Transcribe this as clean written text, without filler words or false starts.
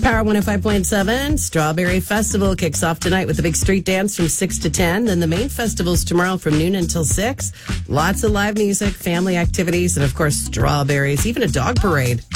Power 105.7 Strawberry Festival kicks off tonight with the big street dance from 6 to 10. Then the main festival's tomorrow from noon until 6. Lots of live music, family activities, and of course, strawberries, even a dog parade.